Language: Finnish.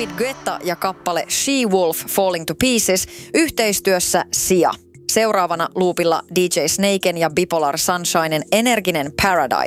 David Guetta ja kappale She-Wolf Falling to Pieces yhteistyössä Sia. Seuraavana loopilla DJ Snaken ja Bipolar Sunshinen energinen Paradise.